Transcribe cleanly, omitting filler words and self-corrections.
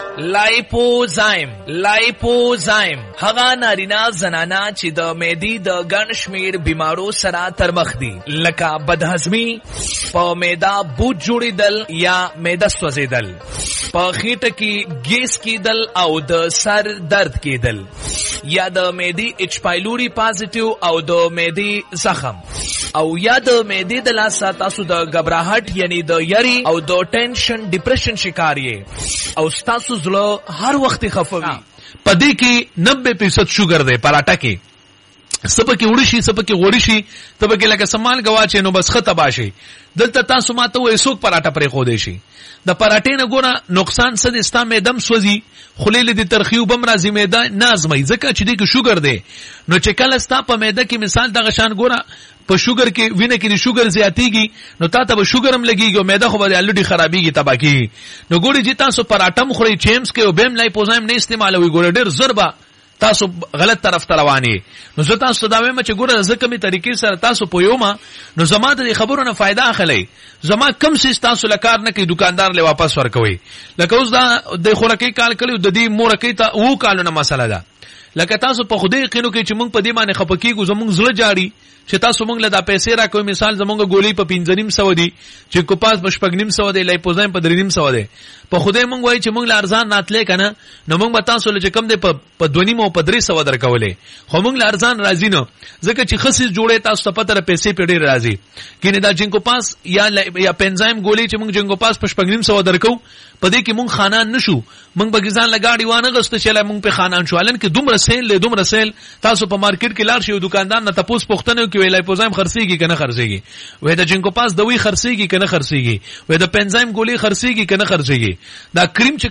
لایپوزایم هغه نارینه زنانا چې د معدې د ګڼ شمیر بیمارو سره تر مخ دي لکه بدهضمي، په معده بوج جوړېدل یا معده سوځېدل، په خېټه کې ګیس کېدل او د سر درد کېدل، یا د معدې اچ پایلوري پازیټیو او د معدې زخم، او یا د معدې د لاسه تاسو د غبرهټ یعنی د یری او د ټینشن ډیپریشن شکار یې او تاسو زړه هر وخت خفوي. پدې کې 90% شوګر دی پراټه کې، سپکه وړي شي سپکه غوړي شي تبکه لکه سامان گواچې نو بس خطه باشي. دلته تاسو ماته وې سوک پراټه پرې خو دی شي د پراټې نه ګوره نقصان څه دي، ستا معده سوځي، خلیل دي ترخیو بم راځي، معده نازمي ځکه چې دې کې شوګر دی. نو چې کله ستا په معده کې مثال دغه شان ګوره په شوګر کې وینه کې د شوګر زیاتېږي نو تا ته به شوګر هم لګيږي او معده خو به الډي خرابېږي تبا کېږي. نو ګوري چې تاسو پراټه مخوري چیمز کې او بیم لایپوزایم نه استعمالوي ګوره ډېر ضربه تاسو غلط طرف ته رواني. نو زه تاسو دا وایم چې ګوره زه کومې طریقې سره تاسو پویوم نو زما د خبرو نه فائدہ اخلي. زما کم سیس تاسو لکار نه کوي دکاندار له واپس ورکوي. لکه اوس دا د خورکې کال کړي د دې مورکې ته وو کالونه مسله ده. لکه تاسو په خوده یقینو کې چې موږ په دې باندې خپکیږو زموږ زړه جاړي چې تاسو موږ له دا پیسې راکوي. مثال زموږ ګولې په 5.5 دي چې کوپاس په 6.5 دي، لایپوزایم په 3.5 دي. په خوده موږ وایي چې موږ له ارزان ناتلې کنه نو موږ به تاسو له کم دي په 2.5 او په 300 درکولې، خو موږ له ارزان راځي نو ځکه چې خصيص جوړې تاسو ته پته پیسې پیډې راځي. کینه دا جنکو پاس یا پنزایم ګولې چې موږ جنکو پاس په 6.5 درکو پدې کې مونږ خانان نشو، مونږ بګیزان لګاډي وانه غست چې لا مونږ په خانان شو. الان کې دومره سیل تاسو په مارکیټ کې لار شي دکاندار نه تاسو پوښتنه کوي ویلای پوزایم خرڅيږي کنه خرڅيږي، وې دا جنکو پاس دوی خرڅيږي کنه خرڅيږي، وې دا پنزایم ګولې خرڅيږي کنه خرڅيږي، دا کریم چې